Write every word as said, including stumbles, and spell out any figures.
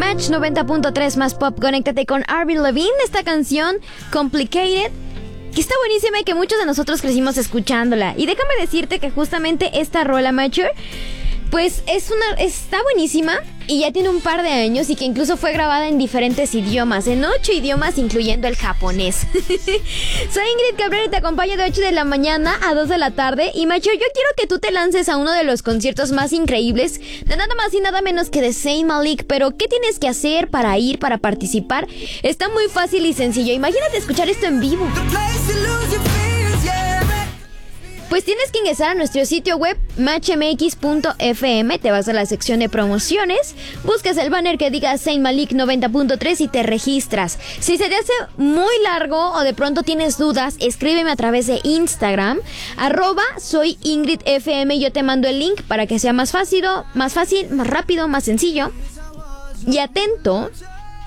Match noventa punto tres más pop. Conéctate con Avril Lavigne. Esta canción, Complicated, que está buenísima y que muchos de nosotros crecimos escuchándola. Y déjame decirte que justamente esta rola, Mature, pues es una, está buenísima y ya tiene un par de años y que incluso fue grabada en diferentes idiomas, en ocho idiomas incluyendo el japonés. Soy Ingrid Cabrera y te acompaño de ocho de la mañana a dos de la tarde. Y Macho, yo quiero que tú te lances a uno de los conciertos más increíbles de nada más y nada menos que de Zayn Malik. Pero ¿qué tienes que hacer para ir, para participar? Está muy fácil y sencillo. Imagínate escuchar esto en vivo. Pues tienes que ingresar a nuestro sitio web match m x punto f m, te vas a la sección de promociones, buscas el banner que diga Zayn Malik noventa punto tres y te registras. Si se te hace muy largo o de pronto tienes dudas, escríbeme a través de Instagram, arroba soy Ingrid F M, y yo te mando el link para que sea más fácil, más fácil, más rápido, más sencillo. Y atento,